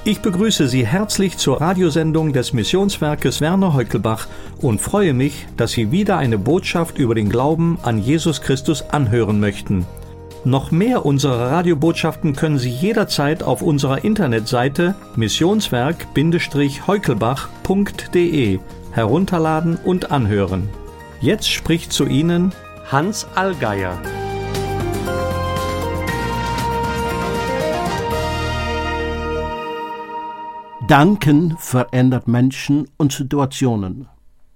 Ich begrüße Sie herzlich zur Radiosendung des Missionswerkes Werner Heukelbach und freue mich, dass Sie wieder eine Botschaft über den Glauben an Jesus Christus anhören möchten. Noch mehr unserer Radiobotschaften können Sie jederzeit auf unserer Internetseite missionswerk-heukelbach.de herunterladen und anhören. Jetzt spricht zu Ihnen Hans Allgeier. Danken verändert Menschen und Situationen.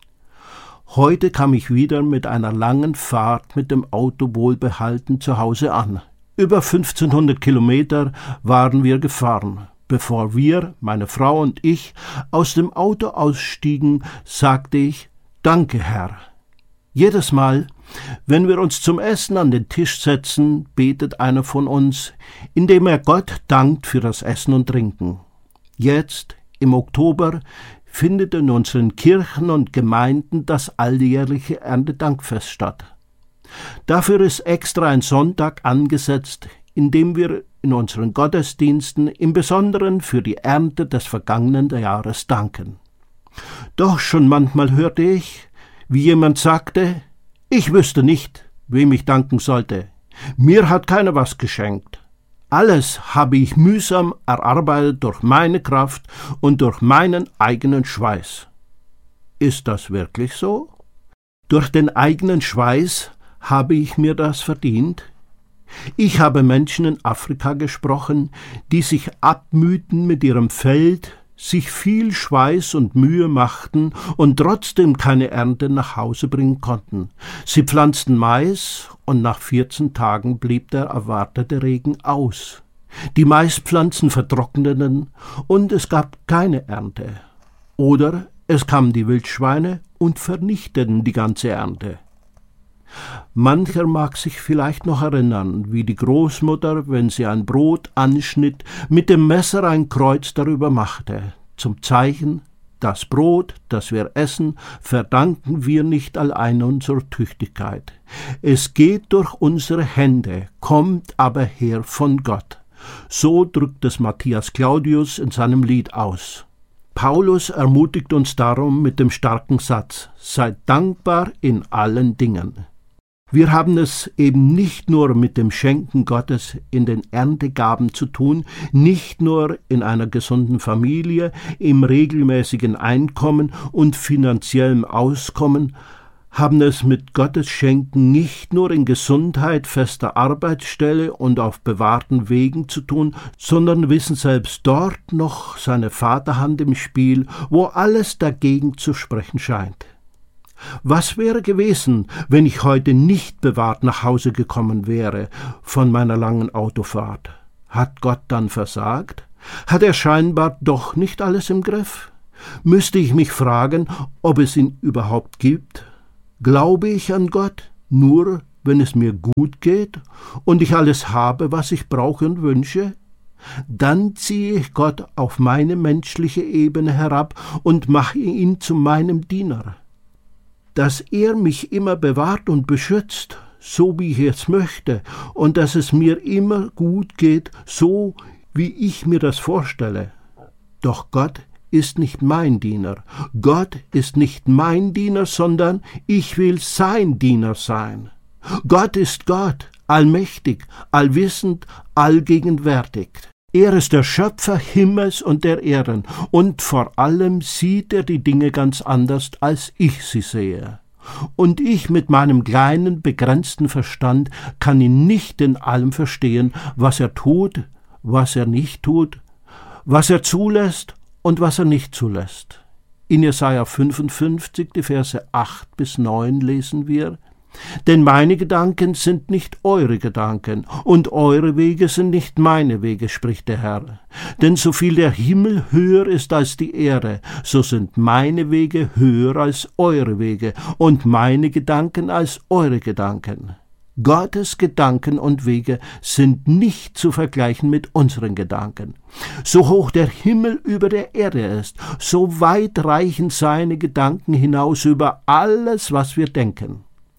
Heute kam ich wieder mit einer langen Fahrt mit dem Auto wohlbehalten zu Hause an. Über 1500 Kilometer waren wir gefahren. Bevor wir, meine Frau und ich, aus dem Auto ausstiegen, sagte ich: Danke, Herr. Jedes Mal, wenn wir uns zum Essen an den Tisch setzen, betet einer von uns, indem er Gott dankt für das Essen und Trinken. Jetzt, im Oktober, findet in unseren Kirchen und Gemeinden das alljährliche Erntedankfest statt. Dafür ist extra ein Sonntag angesetzt, in dem wir in unseren Gottesdiensten im Besonderen für die Ernte des vergangenen Jahres danken. Doch schon manchmal hörte ich, wie jemand sagte: Ich wüsste nicht, wem ich danken sollte. Mir hat keiner was geschenkt. Alles habe ich mühsam erarbeitet durch meine Kraft und durch meinen eigenen Schweiß. Ist das wirklich so? Durch den eigenen Schweiß habe ich mir das verdient? Ich habe Menschen in Afrika gesprochen, die sich abmühten mit ihrem Feld, sich viel Schweiß und Mühe machten und trotzdem keine Ernte nach Hause bringen konnten. Sie pflanzten Mais und nach 14 Tagen blieb der erwartete Regen aus. Die Maispflanzen vertrockneten und es gab keine Ernte. Oder es kamen die Wildschweine und vernichteten die ganze Ernte. Mancher mag sich vielleicht noch erinnern, wie die Großmutter, wenn sie ein Brot anschnitt, mit dem Messer ein Kreuz darüber machte, zum Zeichen: Das Brot, das wir essen, verdanken wir nicht allein unserer Tüchtigkeit. Es geht durch unsere Hände, kommt aber her von Gott. So drückt es Matthias Claudius in seinem Lied aus. Paulus ermutigt uns darum mit dem starken Satz: Seid dankbar in allen Dingen. Wir haben es eben nicht nur mit dem Schenken Gottes in den Erntegaben zu tun, nicht nur in einer gesunden Familie, im regelmäßigen Einkommen und finanziellem Auskommen, haben es mit Gottes Schenken nicht nur in Gesundheit, fester Arbeitsstelle und auf bewahrten Wegen zu tun, sondern wissen selbst dort noch seine Vaterhand im Spiel, wo alles dagegen zu sprechen scheint. Was wäre gewesen, wenn ich heute nicht bewahrt nach Hause gekommen wäre von meiner langen Autofahrt? Hat Gott dann versagt? Hat er scheinbar doch nicht alles im Griff? Müsste ich mich fragen, ob es ihn überhaupt gibt? Glaube ich an Gott nur, wenn es mir gut geht und ich alles habe, was ich brauche und wünsche? Dann ziehe ich Gott auf meine menschliche Ebene herab und mache ihn zu meinem Diener. Dass er mich immer bewahrt und beschützt, so wie ich es möchte, und dass es mir immer gut geht, so wie ich mir das vorstelle. Doch Gott ist nicht mein Diener. Gott ist nicht mein Diener, sondern ich will sein Diener sein. Gott ist Gott, allmächtig, allwissend, allgegenwärtig. Er ist der Schöpfer Himmels und der Erden, und vor allem sieht er die Dinge ganz anders, als ich sie sehe. Und ich mit meinem kleinen, begrenzten Verstand kann ihn nicht in allem verstehen, was er tut, was er nicht tut, was er zulässt und was er nicht zulässt. In Jesaja 55, die Verse 8 bis 9 lesen wir: Denn meine Gedanken sind nicht eure Gedanken, und eure Wege sind nicht meine Wege, spricht der Herr. Denn so viel der Himmel höher ist als die Erde, so sind meine Wege höher als eure Wege, und meine Gedanken als eure Gedanken. Gottes Gedanken und Wege sind nicht zu vergleichen mit unseren Gedanken. So hoch der Himmel über der Erde ist, so weit reichen seine Gedanken hinaus über alles, was wir denken.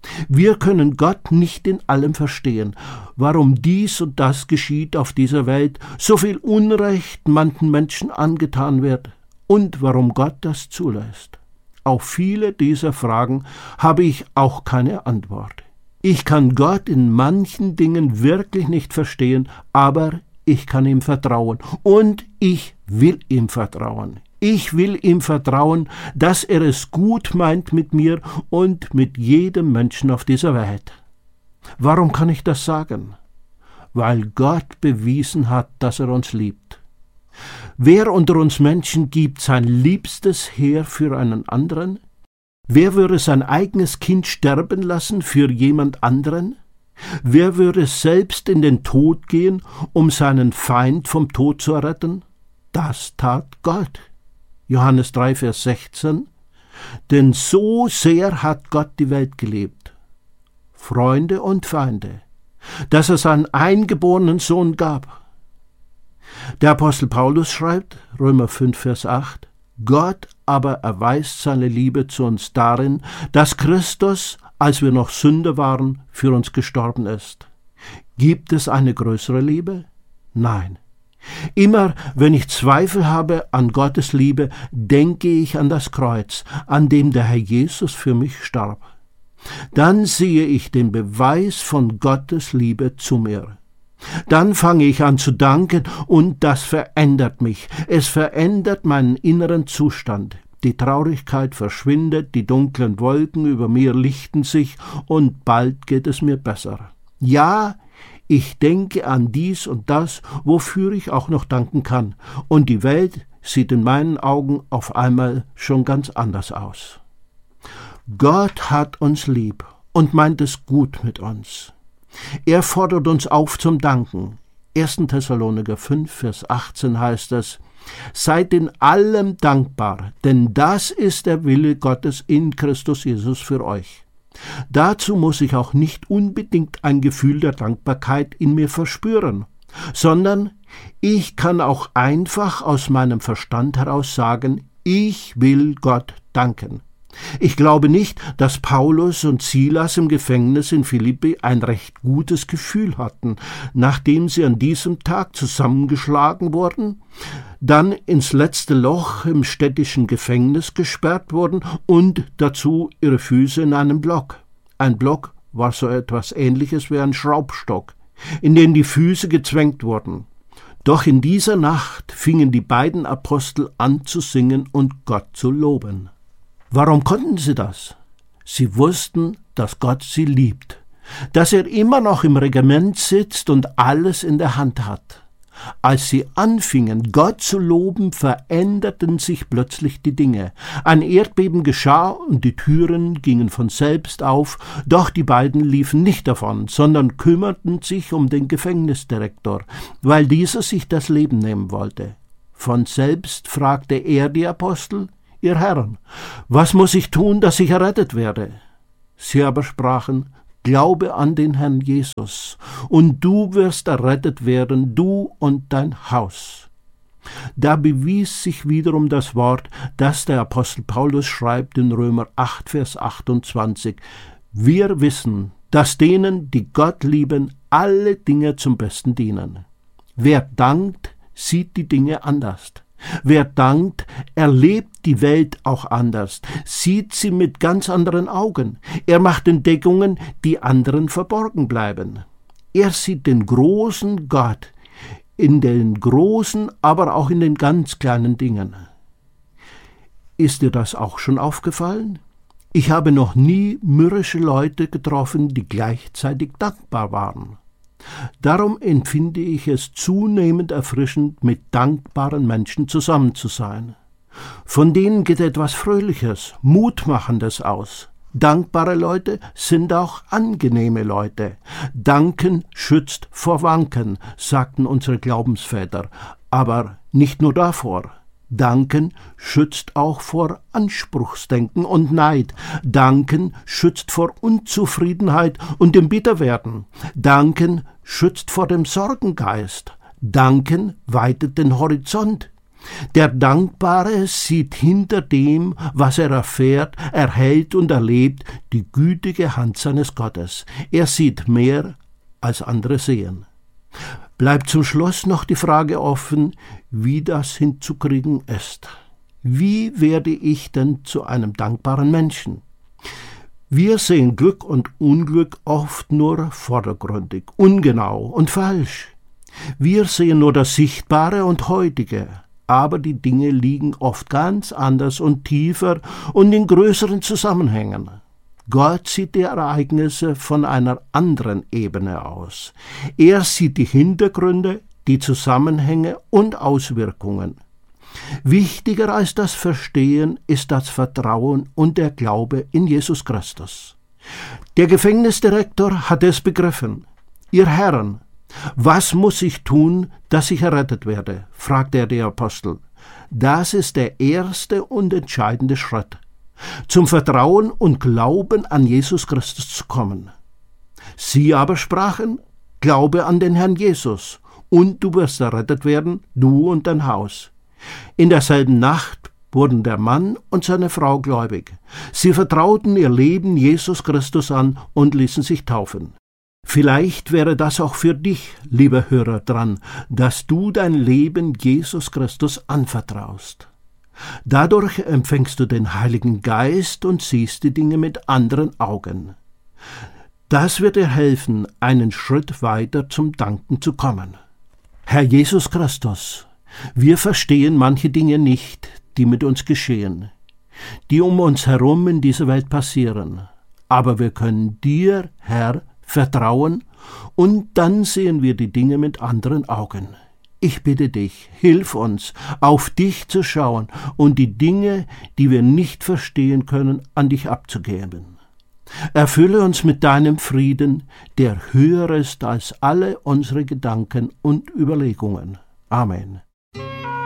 Wir können Gott nicht in allem verstehen, warum dies und das geschieht auf dieser Welt, so viel Unrecht manchen Menschen angetan wird und warum Gott das zulässt. Auf viele dieser Fragen habe ich auch keine Antwort. Ich kann Gott in manchen Dingen wirklich nicht verstehen, aber ich kann ihm vertrauen und ich will ihm vertrauen. Ich will ihm vertrauen, dass er es gut meint mit mir und mit jedem Menschen auf dieser Welt. Warum kann ich das sagen? Weil Gott bewiesen hat, dass er uns liebt. Wer unter uns Menschen gibt sein Liebstes her für einen anderen? Wer würde sein eigenes Kind sterben lassen für jemand anderen? Wer würde selbst in den Tod gehen, um seinen Feind vom Tod zu erretten? Das tat Gott. Johannes 3, Vers 16. Denn so sehr hat Gott die Welt geliebt, Freunde und Feinde, dass er seinen eingeborenen Sohn gab. Der Apostel Paulus schreibt, Römer 5, Vers 8, Gott aber erweist seine Liebe zu uns darin, dass Christus, als wir noch Sünder waren, für uns gestorben ist. Gibt es eine größere Liebe? Nein. Immer, wenn ich Zweifel habe an Gottes Liebe, denke ich an das Kreuz, an dem der Herr Jesus für mich starb. Dann sehe ich den Beweis von Gottes Liebe zu mir. Dann fange ich an zu danken und das verändert mich. Es verändert meinen inneren Zustand. Die Traurigkeit verschwindet, die dunklen Wolken über mir lichten sich und bald geht es mir besser. Ja, ich denke an dies und das, wofür ich auch noch danken kann. Und die Welt sieht in meinen Augen auf einmal schon ganz anders aus. Gott hat uns lieb und meint es gut mit uns. Er fordert uns auf zum Danken. 1. Thessaloniker 5, Vers 18 heißt es, Seid in allem dankbar, denn das ist der Wille Gottes in Christus Jesus für euch. Dazu muss ich auch nicht unbedingt ein Gefühl der Dankbarkeit in mir verspüren, sondern ich kann auch einfach aus meinem Verstand heraus sagen, ich will Gott danken. Ich glaube nicht, dass Paulus und Silas im Gefängnis in Philippi ein recht gutes Gefühl hatten, nachdem sie an diesem Tag zusammengeschlagen wurden, dann ins letzte Loch im städtischen Gefängnis gesperrt wurden und dazu ihre Füße in einem Block. Ein Block war so etwas Ähnliches wie ein Schraubstock, in den die Füße gezwängt wurden. Doch in dieser Nacht fingen die beiden Apostel an zu singen und Gott zu loben. Warum konnten sie das? Sie wussten, dass Gott sie liebt, dass er immer noch im Regiment sitzt und alles in der Hand hat. Als sie anfingen, Gott zu loben, veränderten sich plötzlich die Dinge. Ein Erdbeben geschah und die Türen gingen von selbst auf, doch die beiden liefen nicht davon, sondern kümmerten sich um den Gefängnisdirektor, weil dieser sich das Leben nehmen wollte. Von selbst fragte er die Apostel, Ihr Herren, was muss ich tun, dass ich errettet werde? Sie aber sprachen, Glaube an den Herrn Jesus, und du wirst errettet werden, du und dein Haus. Da bewies sich wiederum das Wort, das der Apostel Paulus schreibt in Römer 8, Vers 28. Wir wissen, dass denen, die Gott lieben, alle Dinge zum Besten dienen. Wer dankt, sieht die Dinge anders. Wer dankt, erlebt die Welt auch anders, sieht sie mit ganz anderen Augen. Er macht Entdeckungen, die anderen verborgen bleiben. Er sieht den großen Gott in den großen, aber auch in den ganz kleinen Dingen. Ist dir das auch schon aufgefallen? Ich habe noch nie mürrische Leute getroffen, die gleichzeitig dankbar waren. Darum empfinde ich es zunehmend erfrischend, mit dankbaren Menschen zusammen zu sein. Von denen geht etwas Fröhliches, Mutmachendes aus. Dankbare Leute sind auch angenehme Leute. Danken schützt vor Wanken, sagten unsere Glaubensväter, aber nicht nur davor. Danken schützt auch vor Anspruchsdenken und Neid. Danken schützt vor Unzufriedenheit und dem Bitterwerden. Danken schützt vor dem Sorgengeist. Danken weitet den Horizont. Der Dankbare sieht hinter dem, was er erfährt, erhält und erlebt, die gütige Hand seines Gottes. Er sieht mehr, als andere sehen. Bleibt zum Schluss noch die Frage offen, wie das hinzukriegen ist. Wie werde ich denn zu einem dankbaren Menschen? Wir sehen Glück und Unglück oft nur vordergründig, ungenau und falsch. Wir sehen nur das Sichtbare und Heutige, aber die Dinge liegen oft ganz anders und tiefer und in größeren Zusammenhängen. Gott sieht die Ereignisse von einer anderen Ebene aus. Er sieht die Hintergründe, die Zusammenhänge und Auswirkungen. Wichtiger als das Verstehen ist das Vertrauen und der Glaube in Jesus Christus. Der Gefängnisdirektor hat es begriffen. Ihr Herren, was muss ich tun, dass ich errettet werde? Fragte er die Apostel. Das ist der erste und entscheidende Schritt, zum Vertrauen und Glauben an Jesus Christus zu kommen. Sie aber sprachen, Glaube an den Herrn Jesus, und du wirst errettet werden, du und dein Haus. In derselben Nacht wurden der Mann und seine Frau gläubig. Sie vertrauten ihr Leben Jesus Christus an und ließen sich taufen. Vielleicht wäre das auch für dich, lieber Hörer, dran, dass du dein Leben Jesus Christus anvertraust. Dadurch empfängst du den Heiligen Geist und siehst die Dinge mit anderen Augen. Das wird dir helfen, einen Schritt weiter zum Danken zu kommen. Herr Jesus Christus, wir verstehen manche Dinge nicht, die mit uns geschehen, die um uns herum in dieser Welt passieren. Aber wir können dir, Herr, vertrauen und dann sehen wir die Dinge mit anderen Augen. Ich bitte dich, hilf uns, auf dich zu schauen und die Dinge, die wir nicht verstehen können, an dich abzugeben. Erfülle uns mit deinem Frieden, der höher ist als alle unsere Gedanken und Überlegungen. Amen.